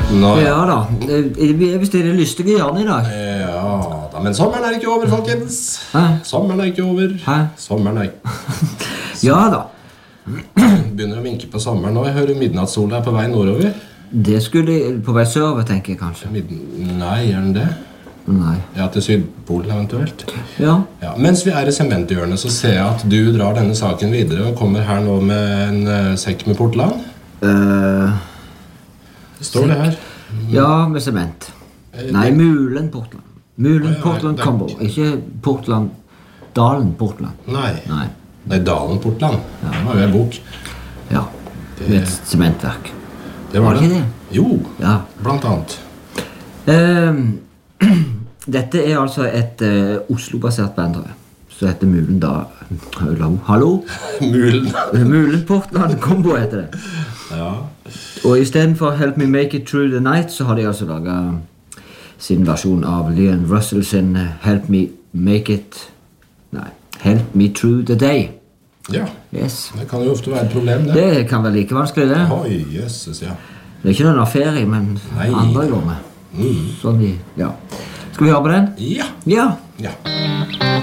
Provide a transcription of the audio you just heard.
Nå, Ja da, hvis det er det lystige hjørnet I dag. Ja da, men sommeren ikke over, folkens. Hæ? Sommeren ikke over. Hæ? Sommeren Ja da, Begynner å vinke på sommeren nå. Jeg hører midnattssola på vei nordover. det skulle på vei sørover, tenker jeg kanskje. Nei, gjør den det? Nei. Ja, til Sydpolen eventuelt. Ja, Ja, mens vi I sementhjørnet, så ser jeg at du drar denne saken videre og kommer her nå med en sekk med Portland. Det står det her. ja med sement. Nei, Mulen Portland. Mulen Portland det- Combo, ikke Portland, Dalen Portland. Nei. Nei, Nei, Dalen Portland. Ja. Det var jo en bok. ja, med et sementverk. Det var Var det ikke det? Jo, Ja. blant annet. Dette altså et Oslo-basert band, tror jeg. Så heter Mulen da... Hallo? Mulen. Mulen Portland Combo heter det. Ja. Og I stedet for Help Me Make It Through the Night, så har de altså laget sin versjon av Leon Russell sin Help Me Make It... Nei, Help Me Through the Day. Ja, Yes. det kan jo ofte være et problem, det. Det kan være like vanskelig, det. Oi, jøsses, ja. Det ikke noen ferie, men Nei. andre går med. Sånn ja. Skal vi høre på den? Ja. Ja. Ja.